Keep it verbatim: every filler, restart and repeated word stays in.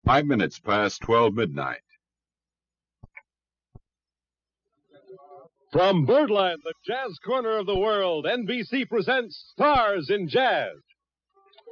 Five minutes past twelve midnight. From Birdland, the jazz corner of the world, N B C presents Stars in Jazz.